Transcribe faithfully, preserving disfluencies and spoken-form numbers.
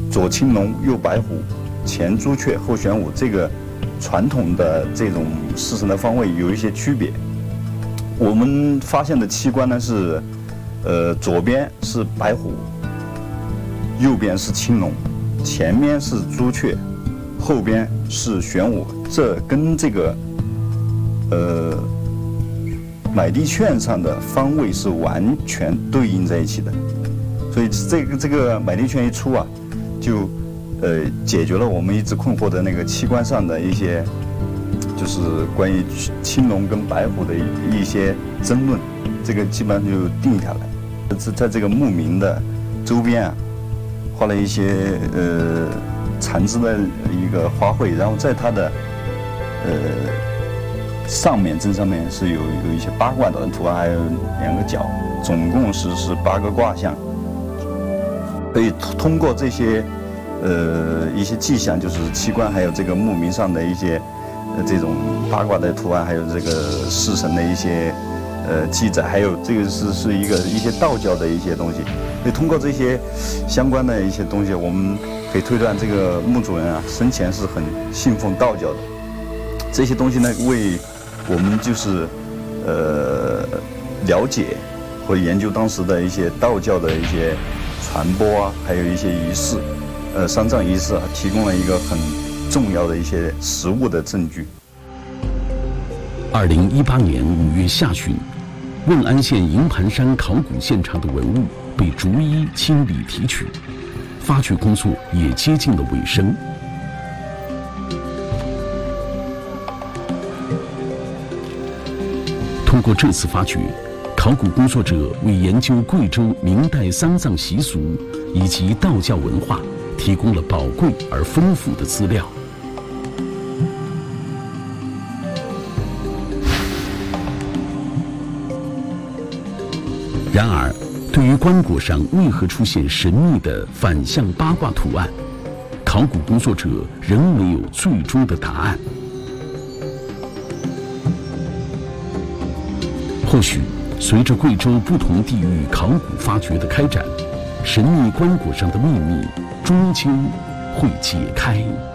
左青龙右白虎，前朱雀后玄武，这个传统的这种式神的方位有一些区别。我们发现的器官呢是，呃，左边是白虎，右边是青龙，前面是朱雀，后边是玄武，这跟这个呃买地券上的方位是完全对应在一起的。所以这个这个买地券一出啊，就呃解决了我们一直困惑的那个器官上的一些，就是关于青龙跟白虎的一些争论，这个基本上就定下来。在在这个墓铭的周边啊，画了一些呃缠枝的一个花卉，然后在它的呃上面正上面是有有一些八卦的图案，还有两个角，总共是是八个卦象。可以通过这些呃一些迹象，就是器官还有这个墓铭上的一些呃这种八卦的图案，还有这个式神的一些呃记载，还有这个是是一个一些道教的一些东西。所以通过这些相关的一些东西，我们可以推断这个墓主人啊生前是很信奉道教的。这些东西呢，为我们就是呃了解和研究当时的一些道教的一些传播啊，还有一些仪式，呃，丧葬仪式啊，提供了一个很重要的一些实物的证据。 二零一八年五月下旬，瓮安县营盘山考古现场的文物被逐一清理提取，发掘工作也接近了尾声。通过这次发掘，考古工作者为研究贵州明代丧葬习俗以及道教文化提供了宝贵而丰富的资料。然而，对于棺椁上为何出现神秘的反向八卦图案，考古工作者仍没有最终的答案。或许随着贵州不同地域考古发掘的开展，神秘棺椁上的秘密终究会解开。